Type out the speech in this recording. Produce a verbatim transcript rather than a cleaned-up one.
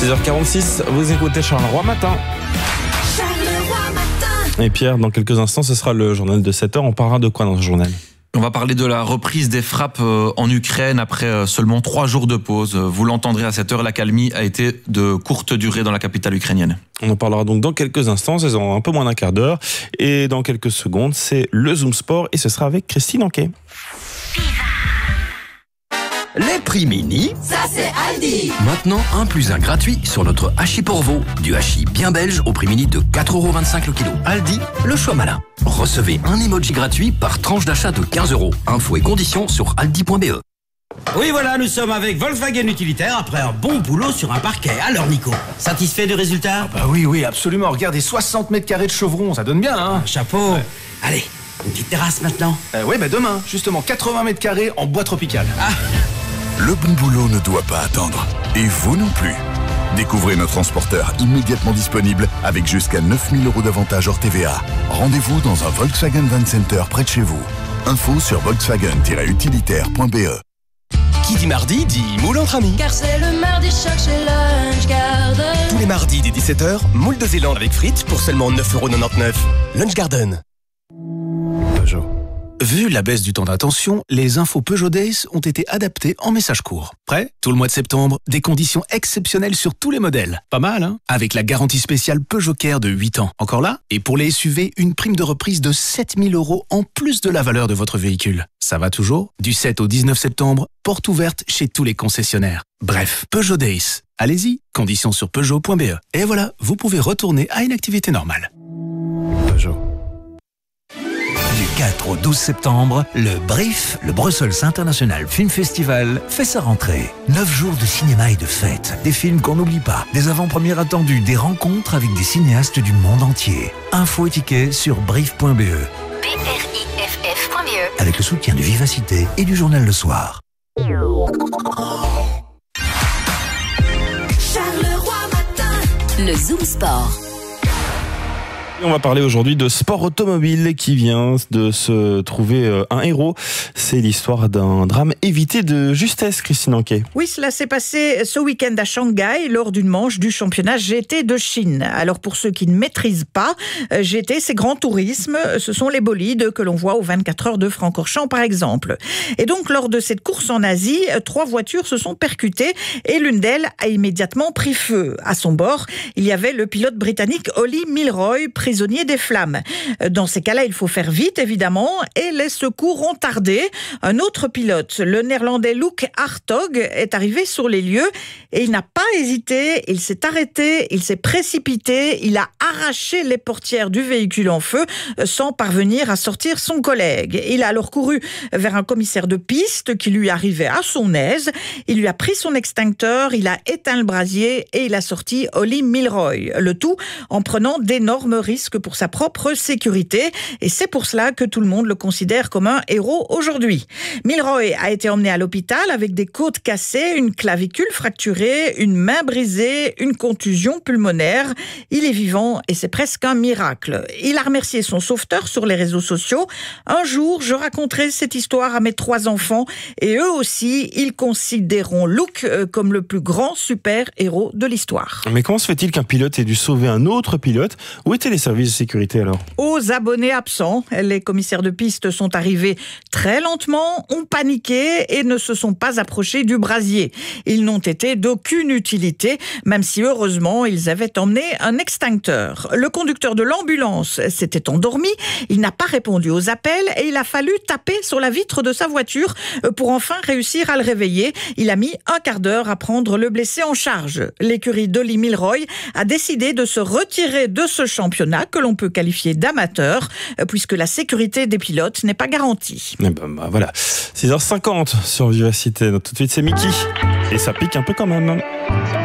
six heures quarante-six, vous écoutez Charleroi Matin. Charleroi Matin. Et Pierre, dans quelques instants, ce sera le journal de sept heures. On parlera de quoi dans ce journal ? On va parler de la reprise des frappes en Ukraine après seulement trois jours de pause. Vous l'entendrez à cette heure, l'accalmie a été de courte durée dans la capitale ukrainienne. On en parlera donc dans quelques instants, c'est dans un peu moins d'un quart d'heure. Et dans quelques secondes, c'est le Zoom Sport et ce sera avec Christine Anquet. Les prix mini, Ça c'est Aldi. maintenant un plus un gratuit sur notre hachis pour veau. Du hachis bien belge au prix mini de quatre euros vingt-cinq le kilo. Aldi, le choix malin. Recevez un emoji gratuit par tranche d'achat de quinze euros. Infos et conditions sur aldi point b e. Oui, voilà, nous sommes avec Volkswagen Utilitaire après un bon boulot sur un parquet. Alors, Nico, satisfait du résultat? Bah oui, oui, absolument. Regardez, soixante mètres carrés de chevron, ça donne bien, hein. Chapeau. Allez, une petite terrasse maintenant. euh, Oui, bah demain, justement, quatre-vingts mètres carrés en bois tropical. Le bon boulot ne doit pas attendre. Et vous non plus. Découvrez nos transporteurs immédiatement disponibles avec jusqu'à neuf mille euros d'avantage hors T V A. Rendez-vous dans un Volkswagen Van Center près de chez vous. Info sur volkswagen tiret utilitaire point b e. Qui dit mardi dit moule entre amis. Car c'est le mardi choc chez Lunch Garden. Tous les mardis dès dix-sept heures, moule de Zélande avec frites pour seulement neuf euros quatre-vingt-dix-neuf. Lunch Garden. Peugeot. Vu la baisse du temps d'attention, les infos Peugeot Days ont été adaptées en message court. Prêt ? Tout le mois de septembre, des conditions exceptionnelles sur tous les modèles. Pas mal, hein ? Avec la garantie spéciale Peugeot Care de huit ans. Encore là ? Et pour les S U V, une prime de reprise de sept mille euros en plus de la valeur de votre véhicule. Ça va toujours ? Du sept au dix-neuf septembre, porte ouverte chez tous les concessionnaires. Bref, Peugeot Days. Allez-y, conditions sur peugeot point b e. Et voilà, vous pouvez retourner à une activité normale. Peugeot. Du quatre au douze septembre, le Brief, le Brussels International Film Festival, fait sa rentrée. Neuf jours de cinéma et de fêtes, des films qu'on n'oublie pas, des avant-premières attendues, des rencontres avec des cinéastes du monde entier. Infos et tickets sur brief point b e. B R I F F point B E. Avec le soutien de Vivacité et du journal Le Soir. Charleroi Matin. Le Zoom Sport. On va parler aujourd'hui de sport automobile qui vient de se trouver un héros. C'est l'histoire d'un drame évité de justesse, Christine Anquet. Oui, cela s'est passé ce week-end à Shanghai lors d'une manche du championnat G T de Chine. Alors pour ceux qui ne maîtrisent pas, G T c'est grand tourisme, ce sont les bolides que l'on voit aux vingt-quatre heures de Francorchamps par exemple. Et donc lors de cette course en Asie, trois voitures se sont percutées et l'une d'elles a immédiatement pris feu. À son bord, il y avait le pilote britannique Ollie Milroy, prisonnier des flammes. Dans ces cas-là, il faut faire vite, évidemment, et les secours ont tardé. Un autre pilote, le néerlandais Luc Hartog, est arrivé sur les lieux et il n'a pas hésité, il s'est arrêté, il s'est précipité, il a arraché les portières du véhicule en feu sans parvenir à sortir son collègue. Il a alors couru vers un commissaire de piste qui lui arrivait à son aise. Il lui a pris son extincteur, il a éteint le brasier et il a sorti Ollie Milroy. Le tout en prenant d'énormes risques pour sa propre sécurité et c'est pour cela que tout le monde le considère comme un héros aujourd'hui. Milroy a été emmené à l'hôpital avec des côtes cassées, une clavicule fracturée, une main brisée, une contusion pulmonaire. Il est vivant et c'est presque un miracle. Il a remercié son sauveteur sur les réseaux sociaux. Un jour, je raconterai cette histoire à mes trois enfants et eux aussi, ils considéreront Luke comme le plus grand super-héros de l'histoire. Mais comment se fait-il qu'un pilote ait dû sauver un autre pilote ? Où étaient les services de sécurité alors ? Aux abonnés absents, les commissaires de piste sont arrivés très lentement, ont paniqué et ne se sont pas approchés du brasier. Ils n'ont été d'aucune utilité, même si heureusement ils avaient emmené un extincteur. Le conducteur de l'ambulance s'était endormi, il n'a pas répondu aux appels et il a fallu taper sur la vitre de sa voiture pour enfin réussir à le réveiller. Il a mis un quart d'heure à prendre le blessé en charge. L'écurie d'Ollie Milroy a décidé de se retirer de ce championnat que l'on peut qualifier d'amateur, puisque la sécurité des pilotes n'est pas garantie. Et ben, bah, voilà, six heures cinquante sur Vivacité. Tout de suite, c'est Mickey. Et ça pique un peu quand même.